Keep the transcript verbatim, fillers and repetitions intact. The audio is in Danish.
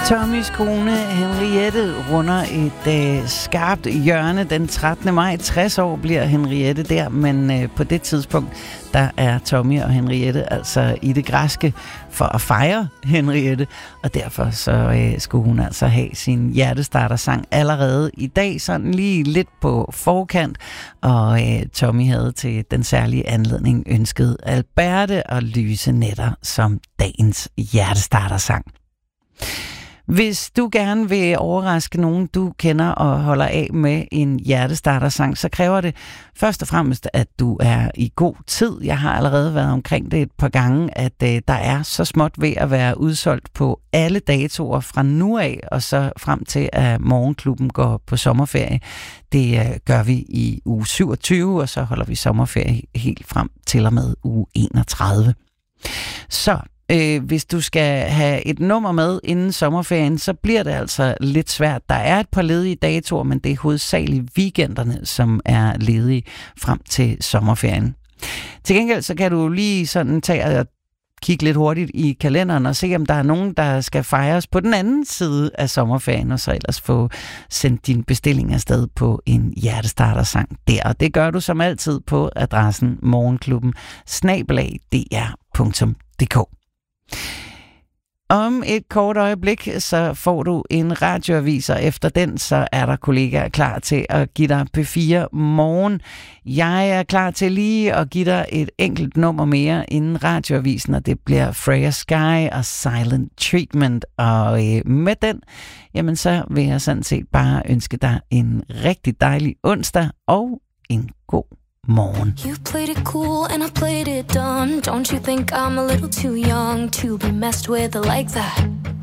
Tommys kone Henriette runder et øh, skarpt hjørne den trettende maj. tres år bliver Henriette der, men øh, på det tidspunkt, der er Tommy og Henriette altså i det græske for at fejre Henriette, og derfor så øh, skulle hun altså have sin hjertestartersang allerede i dag, sådan lige lidt på forkant, og øh, Tommy havde til den særlige anledning ønsket Alberte og Lyse Nætter som dagens hjertestartersang. Hvis du gerne vil overraske nogen, du kender og holder af med en hjertestartersang, så kræver det først og fremmest, at du er i god tid. Jeg har allerede været omkring det et par gange, at øh, der er så småt ved at være udsolgt på alle datoer fra nu af, og så frem til, at Morgenklubben går på sommerferie. Det øh, gør vi i uge syvogtyve, og så holder vi sommerferie helt frem til og med uge enogtredive. Så Øh, hvis du skal have et nummer med inden sommerferien, så bliver det altså lidt svært. Der er et par ledige datoer, men det er hovedsageligt weekenderne, som er ledige frem til sommerferien. Til gengæld så kan du lige sådan tage og kigge lidt hurtigt i kalenderen og se, om der er nogen, der skal fejres på den anden side af sommerferien, og så ellers få sendt din bestilling afsted på en hjertestartersang der. Og det gør du som altid på adressen morgenklubben snabel-a d r punktum d k. Om et kort øjeblik, så får du en radioavis, og efter den, så er der kollegaer klar til at give dig P fire morgen. Jeg er klar til lige at give dig et enkelt nummer mere inden radioavisen, og det bliver Freya Sky og Silent Treatment. Og øh, med den, jamen så vil jeg sådan set bare ønske dig en rigtig dejlig onsdag og en god morgen. You played it cool and I played it dumb. Don't you think I'm a little too young to be messed with like that?